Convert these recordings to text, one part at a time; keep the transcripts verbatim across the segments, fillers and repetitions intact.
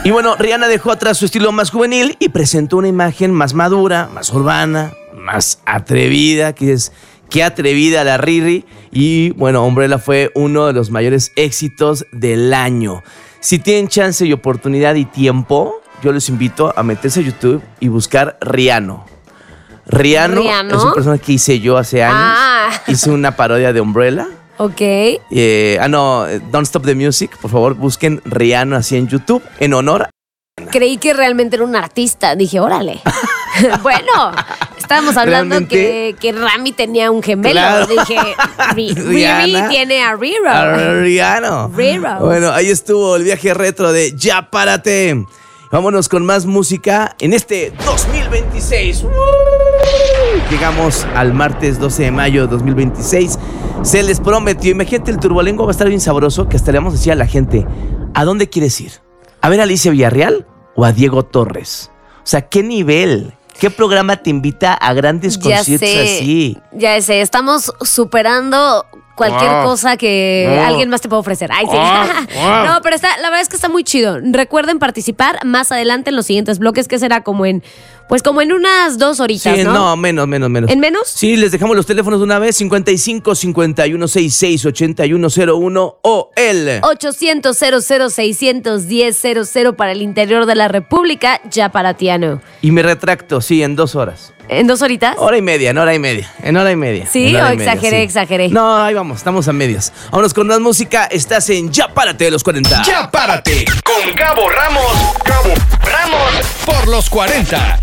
Y bueno, Rihanna dejó atrás su estilo más juvenil y presentó una imagen más madura, más urbana, más atrevida, que es qué atrevida la Riri. Y bueno, Umbrella fue uno de los mayores éxitos del año. Si tienen chance y oportunidad y tiempo, yo les invito a meterse a YouTube y buscar Rihanna. Rihanna es un personaje que hice yo hace años. Ah. Hice una parodia de Umbrella. Ok. Eh, ah, no, Don't Stop the Music. Por favor, busquen Rihanna así en YouTube en honor a... Creí que realmente era un artista. Dije, órale. Bueno, estábamos hablando que, que Rami tenía un gemelo. Claro. Dije, Riri tiene a Riro. A Rihanna. Riro. Bueno, ahí estuvo el viaje retro de Ya Párate. Vámonos con más música en este dos mil veintiséis. ¡Uh! Llegamos al martes doce de mayo de dos mil veintiséis. Se les prometió, imagínate, el Turbolengua va a estar bien sabroso, que hasta le vamos a decir a la gente, ¿a dónde quieres ir? ¿A ver a Alicia Villarreal o a Diego Torres? O sea, ¿qué nivel? ¿Qué programa te invita a grandes conciertos así? Ya sé, estamos superando cualquier wow. cosa que wow. alguien más te pueda ofrecer. Ay, sí. Wow. Wow. No, pero está, la verdad es que está muy chido. Recuerden participar más adelante en los siguientes bloques, que será como en, pues como en unas dos horitas, sí, ¿no? no, menos, menos, menos. ¿En menos? Sí, les dejamos los teléfonos de una vez, cincuenta y cinco, cincuenta y uno, sesenta y seis, ochenta y uno cero uno o el ochocientos, cero cero, seiscientos diez, cero cero para el interior de la República, ya para Tiano. Y me retracto, sí, en dos horas. ¿En dos horitas? Hora y media, en hora y media. En hora y media. ¿Sí? ¿O exageré, media, sí. exageré? No, ahí vamos, estamos a medias. Vámonos con más música. Estás en Ya Párate de los cuarenta. Ya Párate con Gabo Ramos. Gabo Ramos por los cuarenta.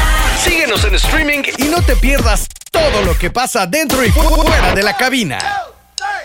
Síguenos en streaming y no te pierdas todo lo que pasa dentro y fuera de la cabina.